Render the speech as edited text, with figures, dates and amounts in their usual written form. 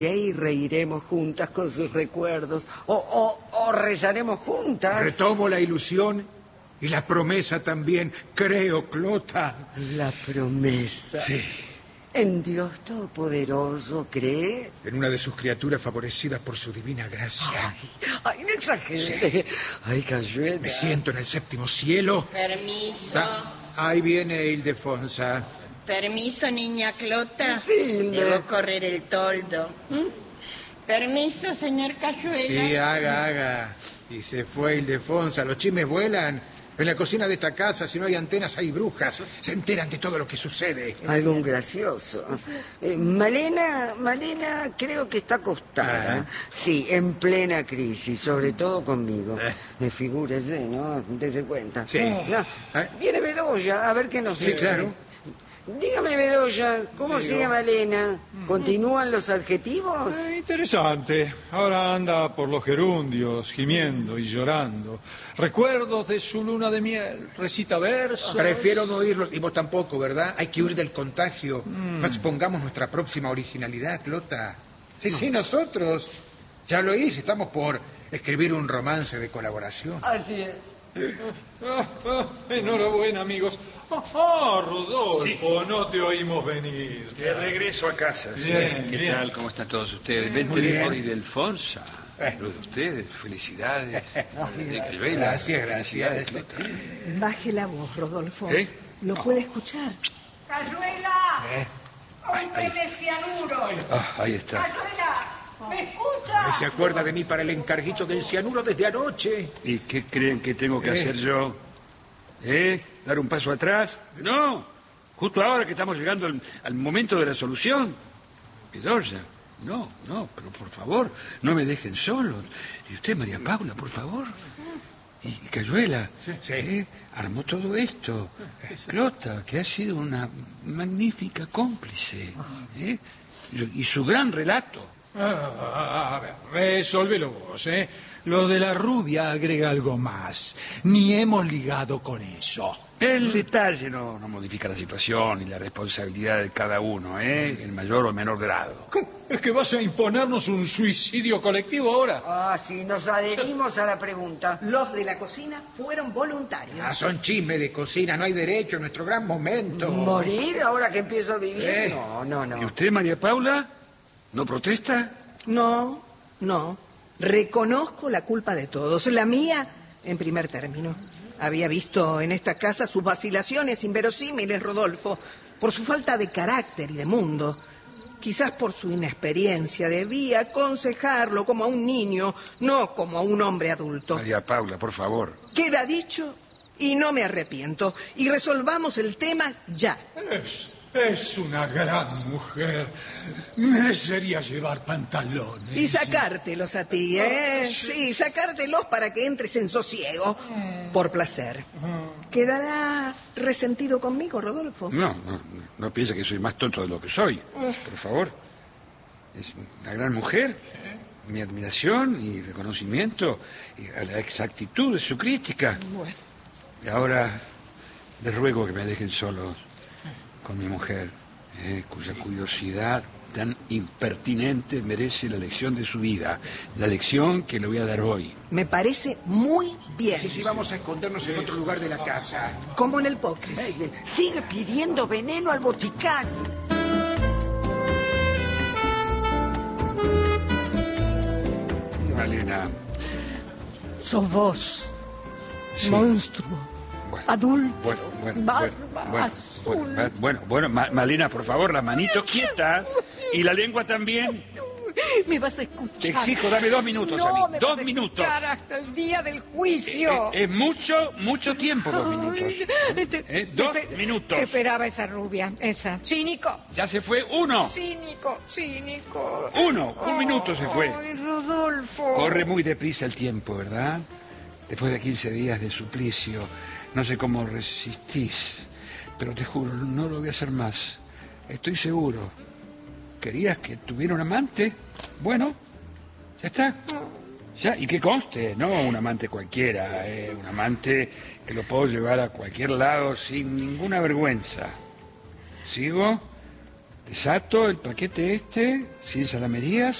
Y reiremos juntas con sus recuerdos, o rezaremos juntas. Retomo la ilusión y la promesa también, creo, Clota. La promesa. Sí. ¿En Dios Todopoderoso cree? En una de sus criaturas favorecidas por su divina gracia. Ay, no exagere. Sí. Ay, Cayuela. Me siento en el séptimo cielo. Permiso. Ahí viene Ildefonsa. Permiso, niña Clota. Sí, Debo correr el toldo. Permiso, señor Cayuela. Sí, haga. Y se fue Ildefonsa. Los chismes vuelan. En la cocina de esta casa, si no hay antenas, hay brujas. Se enteran de todo lo que sucede. Algo gracioso. Malena creo que está acostada. Sí, en plena crisis, sobre todo conmigo. Figúrese, ¿no? Dese cuenta. Sí. No, viene Bedoya, a ver qué nos dice. Sí, claro. Dígame, Bedoya, ¿cómo sigue Malena? ¿Continúan los adjetivos? Interesante. Ahora anda por los gerundios, gimiendo y llorando. Recuerdos de su luna de miel. Recita versos. Prefiero no oírlos, y vos tampoco, ¿verdad? Hay que huir del contagio. No expongamos nuestra próxima originalidad, Clota. Sí, nosotros. Ya lo hice, estamos por escribir un romance de colaboración. Así es. Enhorabuena, amigos. Rodolfo, sí. No te oímos venir. De regreso a casa. Bien, ¿Qué bien. tal? ¿Cómo están todos ustedes? Vente por Ildefonsa. Lo de ustedes, felicidades. De Cayuela. Gracias. Baje la voz, Rodolfo. Lo puede escuchar. ¡Cayuela! ¡Cómpreme cianuro! Ahí está. ¡Cayuela! ¿Me escucha? Se acuerda de mí para el encarguito del cianuro desde anoche. ¿Y qué creen que tengo que hacer yo? ¿Dar un paso atrás? No. Justo ahora que estamos llegando al momento de la solución. Bedoya. No, pero por favor, no me dejen solo. Y usted, María Paula, por favor. Y Cayuela, armó todo esto. Clota, que ha sido una magnífica cómplice. Y su gran relato. A ver, resólvelo vos, Lo de la rubia agrega algo más. Ni hemos ligado con eso. El detalle no modifica la situación y la responsabilidad de cada uno, en mayor o menor grado. ¿Cómo? ¿Es que vas a imponernos un suicidio colectivo ahora? Sí, nos adherimos a la pregunta. Los de la cocina fueron voluntarios. Son chismes de cocina, no hay derecho, nuestro gran momento. ¿Morir ahora que empiezo a vivir? No. ¿Y usted, María Paula? ¿No protesta? No. Reconozco la culpa de todos. La mía, en primer término. Había visto en esta casa sus vacilaciones inverosímiles, Rodolfo, por su falta de carácter y de mundo. Quizás por su inexperiencia debía aconsejarlo como a un niño, no como a un hombre adulto. María Paula, por favor. Queda dicho y no me arrepiento. Y resolvamos el tema ya. Es una gran mujer. Merecería llevar pantalones. Y sacártelos a ti, Sí, sacártelos para que entres en sosiego. Por placer. ¿Quedará resentido conmigo, Rodolfo? No piensa que soy más tonto de lo que soy. Por favor. Es una gran mujer. Mi admiración y reconocimiento y a la exactitud de su crítica. Bueno. Y ahora les ruego que me dejen solos con mi mujer, cuya curiosidad tan impertinente merece la lección de su vida, la lección que le voy a dar hoy. Me parece muy bien. Sí, vamos a escondernos en otro lugar de la casa. Como en el póker. Sigue pidiendo veneno al boticario. Malena. Sos vos, Sí. monstruo, adulto, Bueno, Malena, por favor, la manito quieta y la lengua también. me vas a escuchar. Te exijo, dame 2 minutos no, a mí. me 2 vas a minutos. escuchar hasta el día del juicio. Es mucho tiempo, 2 minutos. 2 minutos. Te esperaba esa rubia, esa. Cínico. Ya se fue 1. Cínico. 1 minuto se fue. Ay, Rodolfo. Corre muy deprisa el tiempo, ¿verdad? Después de 15 días de suplicio, no sé cómo resistís, pero te juro, no lo voy a hacer más. Estoy seguro. ¿Querías que tuviera un amante? Bueno, ya está. Ya, y que conste, no un amante cualquiera, un amante que lo puedo llevar a cualquier lado sin ninguna vergüenza. ¿Sigo? Exacto, el paquete este, sin salamerías.